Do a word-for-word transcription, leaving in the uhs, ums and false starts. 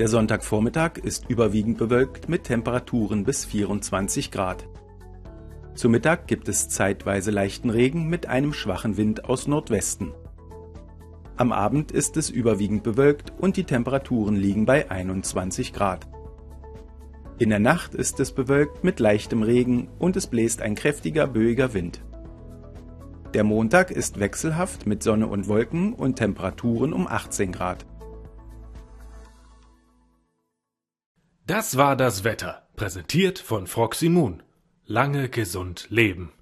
Der Sonntagvormittag ist überwiegend bewölkt mit Temperaturen bis vierundzwanzig Grad. Zu Mittag gibt es zeitweise leichten Regen mit einem schwachen Wind aus Nordwesten. Am Abend ist es überwiegend bewölkt und die Temperaturen liegen bei einundzwanzig Grad. In der Nacht ist es bewölkt mit leichtem Regen und es bläst ein kräftiger, böiger Wind. Der Montag ist wechselhaft mit Sonne und Wolken und Temperaturen um achtzehn Grad. Das war das Wetter, präsentiert von Froxy Moon. Lange gesund leben.